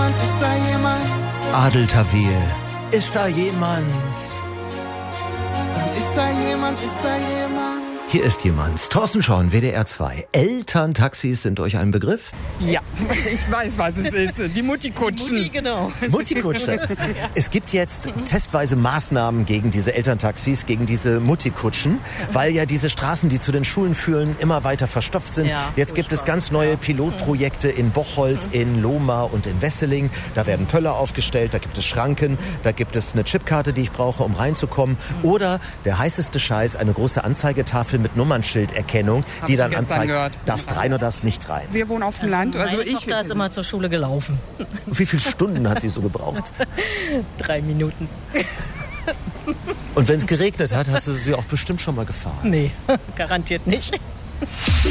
jemand? Ist da jemand? Adel-Tawil, ist da jemand? Dann ist da jemand, ist da jemand? Hier ist jemand. Thorsten Schorn, WDR 2. Elterntaxis sind euch ein Begriff? Ja, ich weiß, was es ist. Die Mutti-Kutschen. Mutti, genau. Mutti-Kutsche. Es gibt jetzt testweise Maßnahmen gegen diese Elterntaxis, gegen diese Mutti-Kutschen, weil ja diese Straßen, die zu den Schulen führen, immer weiter verstopft sind. Ja, jetzt gibt es ganz neue Pilotprojekte in Bocholt, in Lohmar und in Wesseling. Da werden Pöller aufgestellt, da gibt es Schranken, da gibt es eine Chipkarte, die ich brauche, um reinzukommen. Oder der heißeste Scheiß, eine große Anzeigetafel mit Nummernschilderkennung, die dann anzeigt, darfst rein oder darfst nicht rein. Wir wohnen auf dem Land. Also Meine Tochter ist immer zur Schule gelaufen. Wie viele Stunden hat sie so gebraucht? 3 Minuten. Und wenn es geregnet hat, hast du sie auch bestimmt schon mal gefahren. Nee, garantiert nicht.